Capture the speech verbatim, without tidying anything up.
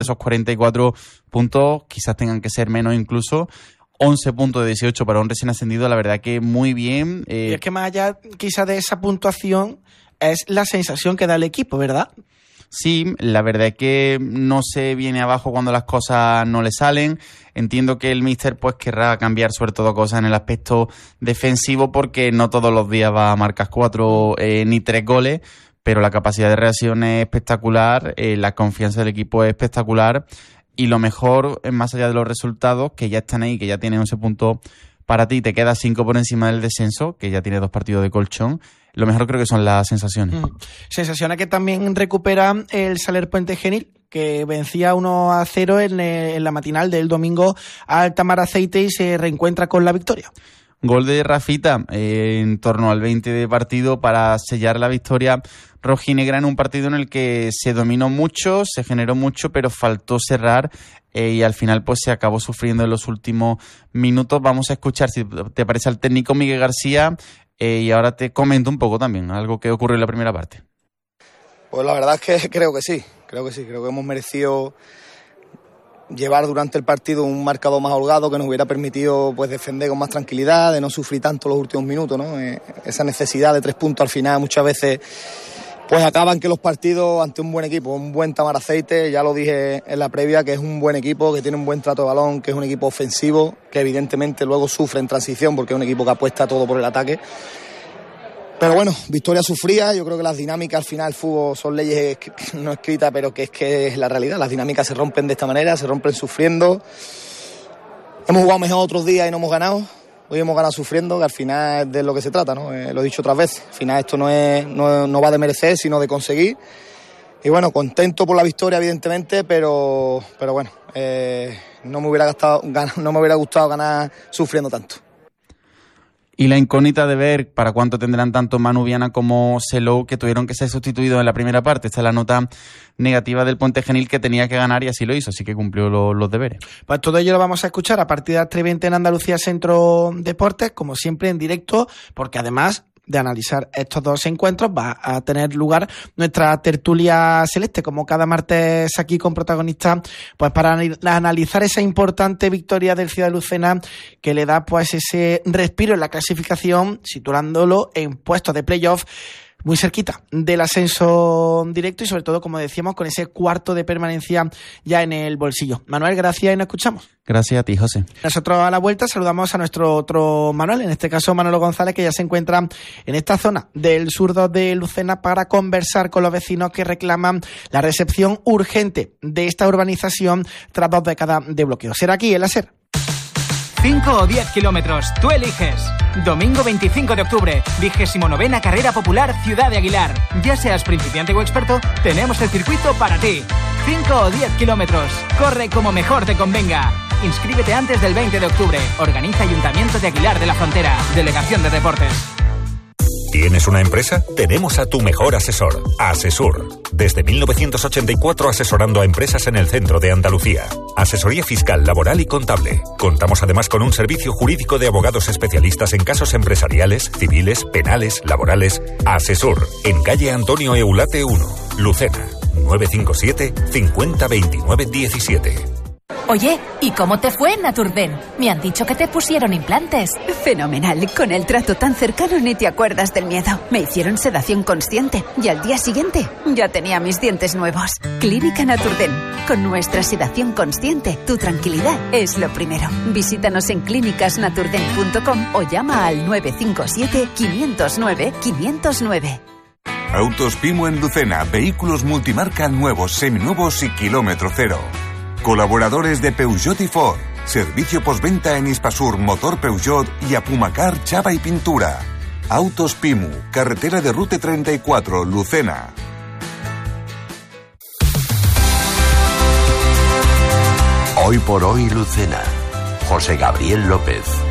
esos cuarenta y cuatro puntos quizás tengan que ser menos incluso. once puntos de dieciocho para un recién ascendido, la verdad que muy bien. Eh. Y es que más allá quizás de esa puntuación es la sensación que da el equipo, ¿verdad? Sí, la verdad es que no se viene abajo cuando las cosas no le salen. Entiendo que el míster pues querrá cambiar sobre todo cosas en el aspecto defensivo porque no todos los días va a marcar cuatro eh, ni tres goles, pero la capacidad de reacción es espectacular, eh, la confianza del equipo es espectacular y lo mejor, más allá de los resultados, que ya están ahí, que ya tienen once puntos para ti, te queda cinco por encima del descenso, que ya tiene dos partidos de colchón. Lo mejor creo que son las sensaciones. Mm. Sensaciones que también recupera el Saler Puente Genil, que vencía uno a cero en, en la matinal del domingo al Tamar Aceite y se reencuentra con la victoria. Gol de Rafita eh, en torno al veinte de partido para sellar la victoria rojinegra en un partido en el que se dominó mucho, se generó mucho, pero faltó cerrar eh, y al final pues se acabó sufriendo en los últimos minutos. Vamos a escuchar, si te parece, al técnico Miguel García eh, y ahora te comento un poco también algo que ocurrió en la primera parte. Pues la verdad es que creo que sí, creo que sí, creo que hemos merecido llevar durante el partido un marcador más holgado que nos hubiera permitido pues defender con más tranquilidad, de no sufrir tanto los últimos minutos, ¿no? Eh, esa necesidad de tres puntos al final muchas veces pues acaban que los partidos ante un buen equipo, un buen Tamar Aceite, ya lo dije en la previa, que es un buen equipo, que tiene un buen trato de balón, que es un equipo ofensivo, que evidentemente luego sufre en transición porque es un equipo que apuesta todo por el ataque. Pero bueno, victoria sufrida, yo creo que las dinámicas al final, el fútbol son leyes no escritas, pero que es que es la realidad, las dinámicas se rompen de esta manera, se rompen sufriendo. Hemos jugado mejor otros días y no hemos ganado, hoy hemos ganado sufriendo, que al final es de lo que se trata, ¿no? Eh, lo he dicho otras veces, al final esto no, es, no, no va de merecer, sino de conseguir. Y bueno, contento por la victoria evidentemente, pero, pero bueno, eh, no me hubiera gastado, no me hubiera gustado ganar sufriendo tanto. Y la incógnita de ver para cuánto tendrán tanto Manu Viana como Selou, que tuvieron que ser sustituidos en la primera parte. Esta es la nota negativa del Puente Genil, que tenía que ganar y así lo hizo, así que cumplió lo, los deberes. Pues todo ello lo vamos a escuchar a partir de las tres y veinte en Andalucía Centro Deportes, como siempre en directo, porque además de analizar estos dos encuentros va a tener lugar nuestra tertulia celeste, como cada martes aquí con protagonistas, pues para analizar esa importante victoria del Ciudad de Lucena que le da pues ese respiro en la clasificación, situándolo en puestos de playoff muy cerquita del ascenso directo y sobre todo, como decíamos, con ese cuarto de permanencia ya en el bolsillo. Manuel, gracias y nos escuchamos. Gracias a ti, José. Nosotros a la vuelta saludamos a nuestro otro Manuel, en este caso Manolo González, que ya se encuentra en esta zona del sur de Lucena para conversar con los vecinos que reclaman la recepción urgente de esta urbanización tras dos décadas de bloqueo. Será aquí, en la SER. cinco o diez kilómetros, tú eliges. Domingo veinticinco de octubre, vigésimo novena Carrera Popular Ciudad de Aguilar. Ya seas principiante o experto, tenemos el circuito para ti. cinco o diez kilómetros, corre como mejor te convenga. Inscríbete antes del veinte de octubre. Organiza Ayuntamiento de Aguilar de la Frontera, Delegación de Deportes. ¿Tienes una empresa? Tenemos a tu mejor asesor, Asesur. Desde mil novecientos ochenta y cuatro asesorando a empresas en el centro de Andalucía. Asesoría fiscal, laboral y contable. Contamos además con un servicio jurídico de abogados especialistas en casos empresariales, civiles, penales, laborales. Asesur, en calle Antonio Eulate uno, Lucena, nueve cinco siete, cincuenta veintinueve diecisiete. Oye, ¿y cómo te fue en Naturden? Me han dicho que te pusieron implantes. Fenomenal, con el trato tan cercano ni te acuerdas del miedo. Me hicieron sedación consciente y al día siguiente ya tenía mis dientes nuevos. Clínica Naturden, con nuestra sedación consciente, tu tranquilidad es lo primero. Visítanos en clínicas naturden punto com o llama al nueve cinco siete, quinientos nueve, quinientos nueve. Autos Pimo en Lucena, vehículos multimarca nuevos, seminuevos y kilómetro cero. Colaboradores de Peugeot y Ford. Servicio postventa en Hispasur, Motor Peugeot y Apumacar, Chapa y Pintura. Autos Pimu, carretera de Rute treinta y cuatro, Lucena. Hoy por hoy, Lucena. José Gabriel López.